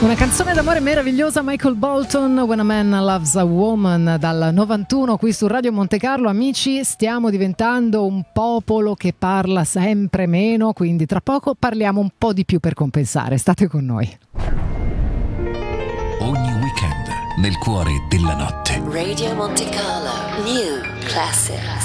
Una canzone d'amore meravigliosa, Michael Bolton, When a Man Loves a Woman, dal 91 qui su Radio Monte Carlo. Amici, stiamo diventando un popolo che parla sempre meno, quindi tra poco parliamo un po' di più per compensare. State con noi. Ogni weekend nel cuore della notte. Radio Monte Carlo, New Classics.